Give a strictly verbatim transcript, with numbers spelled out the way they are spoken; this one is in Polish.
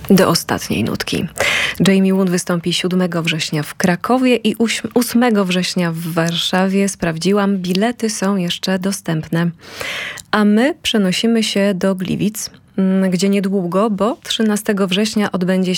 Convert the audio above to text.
Do ostatniej nutki. Jamie Woon wystąpi siódmego września w Krakowie i ósmego września w Warszawie. Sprawdziłam, bilety są jeszcze dostępne. A my przenosimy się do Gliwic, gdzie niedługo, bo trzynastego września odbędzie